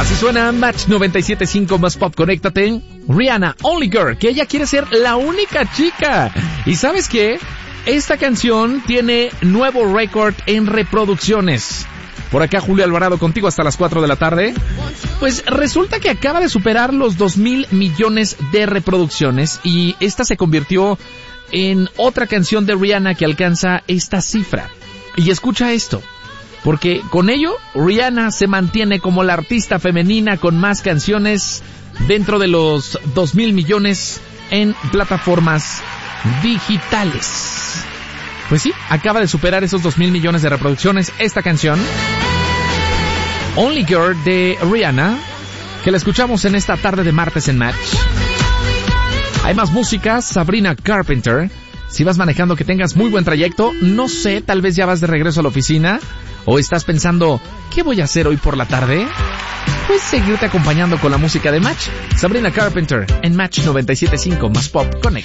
Así suena Match 97.5 más Pop, conéctate. Rihanna, Only Girl, que ella quiere ser la única chica. ¿Y sabes qué? Esta canción tiene nuevo récord en reproducciones. Por acá Julio Alvarado contigo hasta las 4 de la tarde. Pues resulta que acaba de superar los 2,000 millones de reproducciones y esta se convirtió en otra canción de Rihanna que alcanza esta cifra. Y escucha esto, porque con ello Rihanna se mantiene como la artista femenina con más canciones dentro de los 2,000 millones en plataformas digitales. Pues sí, acaba de superar esos 2,000 millones de reproducciones esta canción Only Girl de Rihanna, que la escuchamos en esta tarde de martes en Match. Hay más música, Sabrina Carpenter. Si vas manejando, que tengas muy buen trayecto. No sé, tal vez ya vas de regreso a la oficina o estás pensando, ¿qué voy a hacer hoy por la tarde? Pues seguirte acompañando con la música de Match. Sabrina Carpenter en Match 97.5 más Pop Connect.